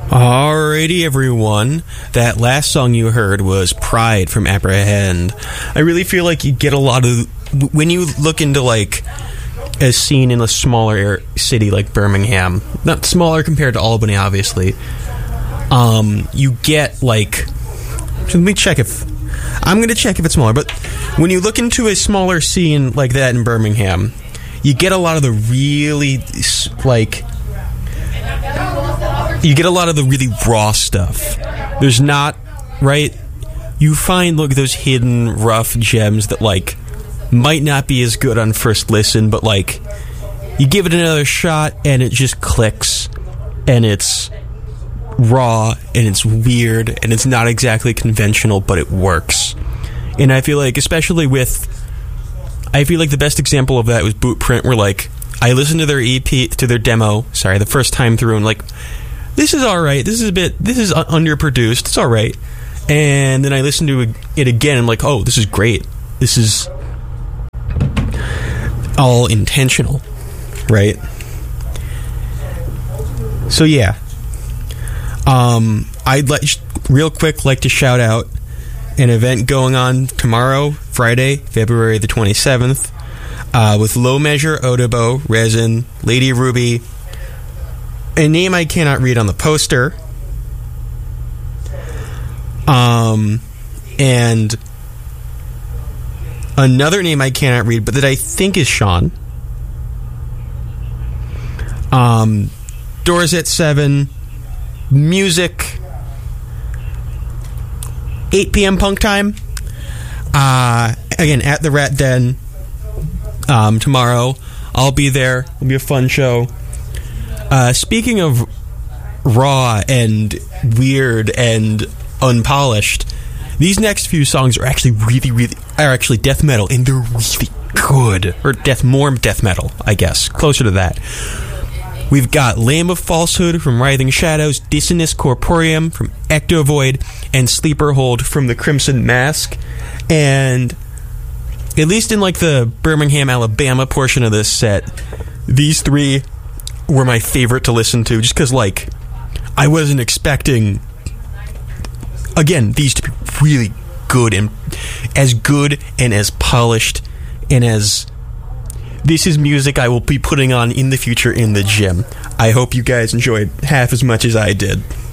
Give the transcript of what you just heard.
Alrighty, everyone. That last song you heard was Pride from Apprehend. I really feel like you get a lot of... When you look into, like, a scene in a smaller city like Birmingham, not smaller compared to Albany, obviously, you get, like... Let me check if... I'm going to check if it's smaller, but when you look into a smaller scene like that in Birmingham, you get a lot of the really, like... You get a lot of the really raw stuff. There's not, right? You find, look, those hidden, rough gems that, like, might not be as good on first listen, but, like, you give it another shot and it just clicks, and it's raw, and it's weird, and it's not exactly conventional, but it works. And I feel like, especially with... I feel like the best example of that was Bootprint, where, like, I listened to their EP, to their demo, the first time through, and, like... This is alright. This is underproduced. It's alright. And then I listened to it again and I'm like, oh, this is great. This is all intentional, right? So yeah. I'd real quick like to shout out an event going on tomorrow, Friday, February the 27th, with Low Measure, Odobo, Resin, Lady Ruby, a name I cannot read on the poster, and another name I cannot read, but that I think is Sean. Doors at 7, music, 8 p.m. punk time. Again, at the Rat Den. Tomorrow, I'll be there. It'll be a fun show. Speaking of raw and weird and unpolished, these next few songs are actually actually death metal, and they're really good. Or more death metal, I guess. Closer to that. We've got Lamb of Falsehood from Writhing Shadows, Dissonus Corporeum from Ectovoid, and Sleeper Hold from the Crimson Mask. And at least in like the Birmingham, Alabama portion of this set, these three were my favorite to listen to, just because, like, I wasn't expecting, again, these to be really good and as polished and as... This is music I will be putting on in the future in the gym. I hope you guys enjoyed half as much as I did.